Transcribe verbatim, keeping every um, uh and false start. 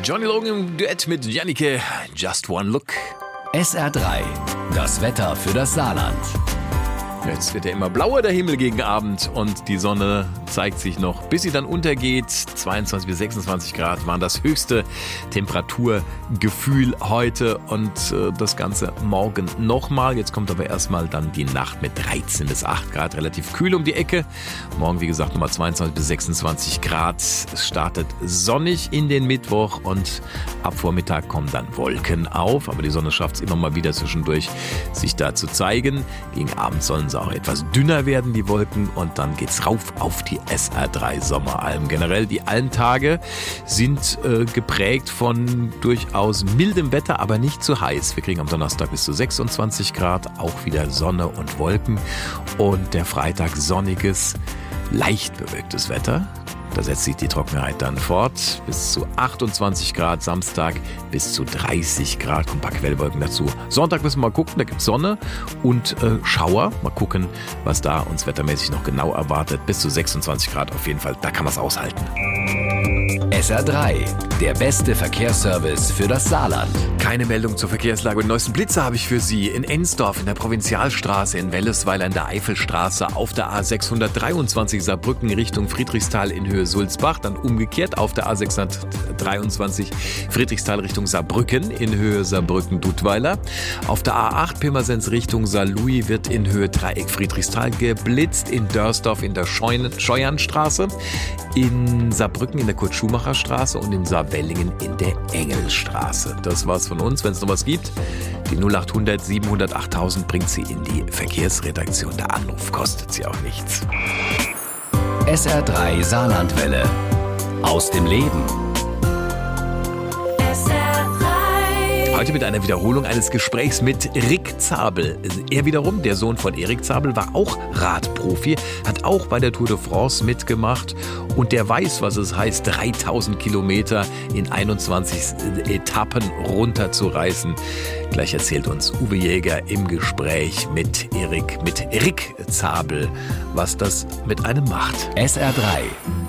Johnny Logan im Duett mit Jannike. Just One Look. S R drei. Das Wetter für das Saarland. Jetzt wird ja immer blauer der Himmel gegen Abend und die Sonne zeigt sich noch, bis sie dann untergeht. zweiundzwanzig bis sechsundzwanzig Grad waren das höchste Temperaturgefühl heute und äh, das Ganze morgen nochmal. Jetzt kommt aber erstmal dann die Nacht mit dreizehn bis acht Grad, relativ kühl um die Ecke. Morgen, wie gesagt, nochmal zweiundzwanzig bis sechsundzwanzig Grad. Es startet sonnig in den Mittwoch und ab Vormittag kommen dann Wolken auf. Aber die Sonne schafft es immer mal wieder zwischendurch, sich da zu zeigen. Gegen Abend sollen sie auch etwas dünner werden, die Wolken, und dann geht's rauf auf die S R drei Sommeralm. Generell die Almtage sind äh, geprägt von durchaus mildem Wetter, aber nicht zu heiß. Wir kriegen am Donnerstag bis zu sechsundzwanzig Grad, auch wieder Sonne und Wolken, und der Freitag sonniges, leicht bewölktes Wetter. Da setzt sich die Trockenheit dann fort. Bis zu achtundzwanzig Grad, Samstag bis zu dreißig Grad, kommt ein paar Quellwolken dazu. Sonntag müssen wir mal gucken, da gibt es Sonne und äh, Schauer. Mal gucken, was da uns wettermäßig noch genau erwartet. Bis zu sechsundzwanzig Grad auf jeden Fall, da kann man es aushalten. S R drei, der beste Verkehrsservice für das Saarland. Keine Meldung zur Verkehrslage. Den neuesten Blitzer habe ich für Sie. In Ensdorf, in der Provinzialstraße, in Wellesweiler, in der Eifelstraße, auf der A sechshundertdreiundzwanzig Saarbrücken Richtung Friedrichsthal in Höhe Sulzbach, dann umgekehrt auf der A sechshundertdreiundzwanzig Friedrichsthal Richtung Saarbrücken in Höhe Saarbrücken-Dudweiler. Auf der A acht Pirmasens Richtung Saarlouis wird in Höhe Dreieck Friedrichsthal geblitzt, in Dörsdorf in der Scheuernstraße, in Saarbrücken in der Kurt-Schumacher-Straße und in Saarwellingen in der Engelstraße. Das war's von uns. Wenn es noch was gibt, die null achthundert siebenhundert achttausend bringt sie in die Verkehrsredaktion. Der Anruf kostet sie auch nichts. S R drei Saarlandwelle. Aus dem Leben. Heute mit einer Wiederholung eines Gesprächs mit Rick Zabel. Er wiederum, der Sohn von Erik Zabel, war auch Radprofi, hat auch bei der Tour de France mitgemacht und der weiß, was es heißt, dreitausend Kilometer in einundzwanzig Etappen runterzureißen. Gleich erzählt uns Uwe Jäger im Gespräch mit Erik, mit Rick Zabel, was das mit einem macht. S R drei.